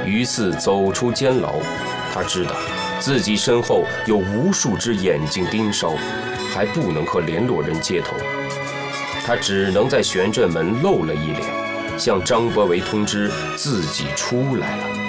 于是走出监牢。他知道自己身后有无数只眼睛盯梢，还不能和联络人接头。他只能在玄振门露了一脸，向张伯维通知自己出来了。